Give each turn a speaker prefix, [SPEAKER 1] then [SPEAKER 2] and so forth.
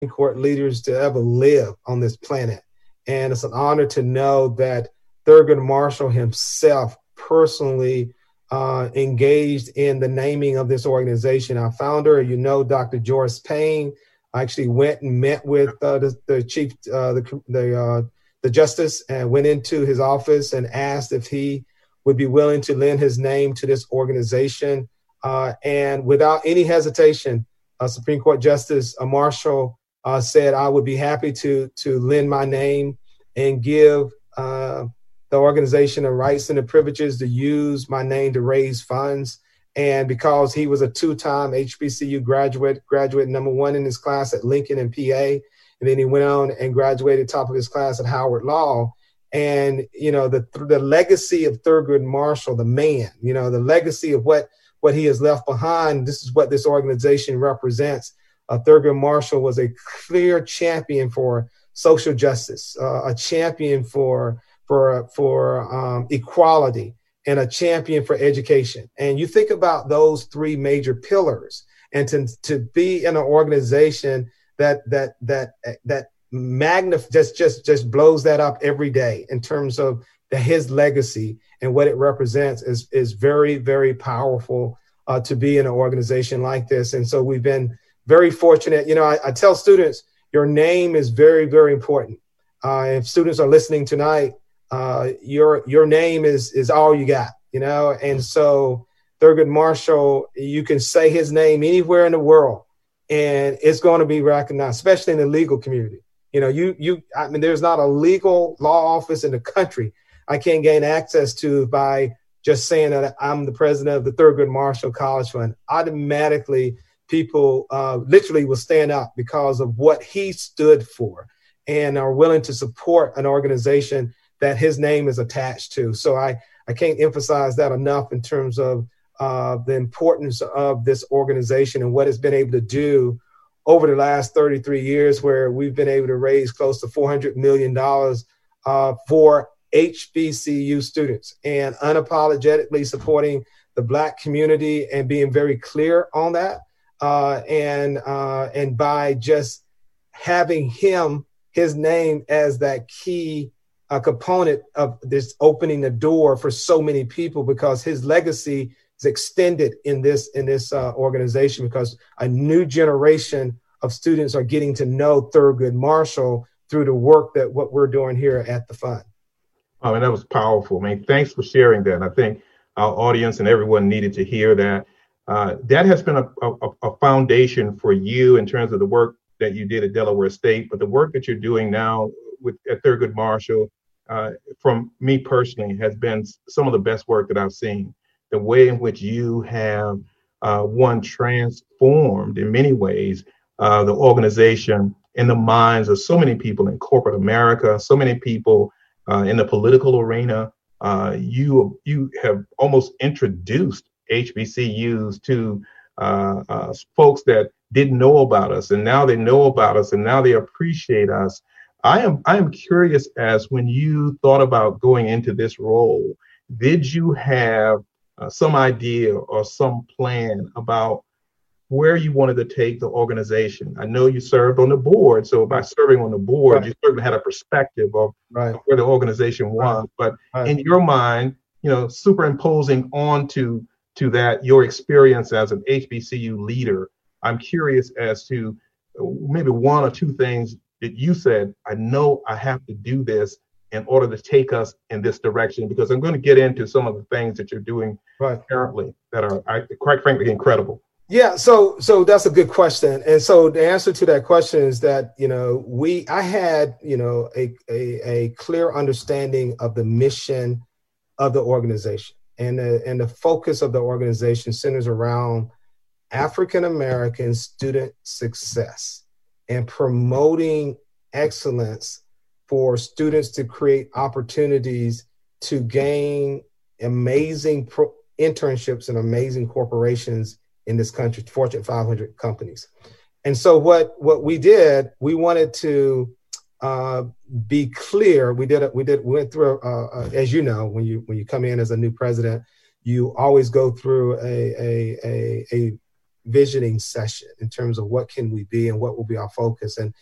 [SPEAKER 1] Court leaders to ever live on this planet. And it's an honor to know that Thurgood Marshall himself personally engaged in the naming of this organization. Our founder, Dr. Joris Payne, actually went and met with the chief, the justice, and went into his office and asked if he would be willing to lend his name to this organization. And without any hesitation, Supreme Court Justice Marshall said, I would be happy to lend my name and give the organization the rights and the privileges to use my name to raise funds. And because he was a two-time HBCU graduate #1 in his class at Lincoln and PA, and then he went on and graduated top of his class at Howard Law. And, the legacy of Thurgood Marshall, the man, the legacy of what he has left behind, this is what this organization represents. Thurgood Marshall was a clear champion for social justice, a champion for equality, and a champion for education. And you think about those three major pillars, and to be in an organization that just blows that up every day in terms of his legacy and what it represents is very, very powerful to be in an organization like this. And so we've been very fortunate. I tell students, your name is very, very important. If students are listening tonight, your name is all you got, and so Thurgood Marshall, you can say his name anywhere in the world and it's going to be recognized, especially in the legal community. There's not a legal law office in the country I can't gain access to by just saying that I'm the president of the Thurgood Marshall College Fund. Automatically, people literally will stand up because of what he stood for and are willing to support an organization that his name is attached to. So I can't emphasize that enough in terms of the importance of this organization and what it's been able to do over the last 33 years, where we've been able to raise close to $400 million for HBCU students, and unapologetically supporting the Black community and being very clear on that. And by just having his name as that key component of this, opening the door for so many people, because his legacy is extended in this organization, because a new generation of students are getting to know Thurgood Marshall through the work that what we're doing here at the fund.
[SPEAKER 2] I mean, that was powerful. I mean, thanks for sharing that. I think our audience and everyone needed to hear that. That has been a foundation for you in terms of the work that you did at Delaware State, but the work that you're doing now at Thurgood Marshall, from me personally, has been some of the best work that I've seen. The way in which you have, transformed in many ways the organization in the minds of so many people in corporate America, so many people in the political arena. You have almost introduced HBCUs to folks that didn't know about us, and now they know about us, and now they appreciate us. I am curious, as when you thought about going into this role, did you have some idea or some plan about where you wanted to take the organization? I know you served on the board, so by serving on the board, right, you certainly had a perspective of where the organization was. But in your mind, superimposing onto that your experience as an HBCU leader, I'm curious as to maybe one or two things that you said, I know I have to do this in order to take us in this direction, because I'm going to get into some of the things that you're doing currently that are, quite frankly, incredible.
[SPEAKER 1] Yeah, so that's a good question. And so the answer to that question is that, I had, a clear understanding of the mission of the organization, and the focus of the organization centers around African-American student success and promoting excellence for students to create opportunities to gain amazing internships in amazing corporations in this country, Fortune 500 companies. And so what we did, we wanted to be clear. We went through, as you know, when you come in as a new president, you always go through a visioning session in terms of what can we be and what will be our focus. And